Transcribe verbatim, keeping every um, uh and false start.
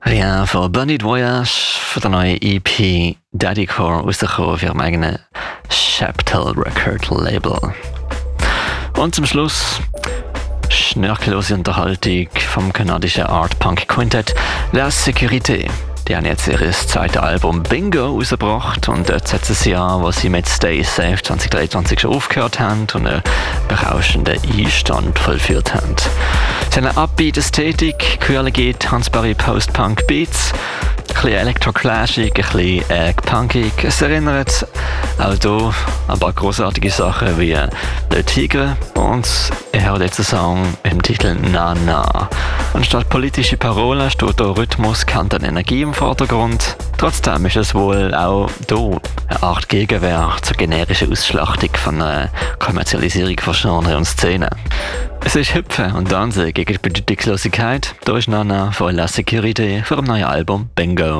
Rien von Bandit Voyage von der neuen E P Daddycore rausgekommen auf ihrem eigenen Chaptel Record Label. Und zum Schluss schnörkellose Unterhaltung vom kanadischen Art Punk Quintet La Sécurité. Die haben jetzt ihr zweites Album Bingo rausgebracht und dort setzen sie an, wo sie mit Stay Safe zwanzig dreiundzwanzig schon aufgehört haben und einen berauschenden Einstand vollführt haben. Sie haben eine Upbeat-Ästhetik, quirlige, tanzbare Post-Punk-Beats, ein bisschen Elektro-Clashig, ein bisschen äh, punkig. Es erinnert auch hier an ein paar großartige Sachen wie Le Tigre und er hat jetzt einen Song im Titel Na Na. Anstatt politische Parolen steht hier Rhythmus, Kante und Energie im Vordergrund. Trotzdem ist es wohl auch hier eine Art Gegenwehr zur generischen Ausschlachtung von einer Kommerzialisierung von Genre und Szene. Es ist Hüpfen und Tanzen gegen die Bedeutungslosigkeit. Da ist Nana von La Sécurité für ein neues Album Bingo.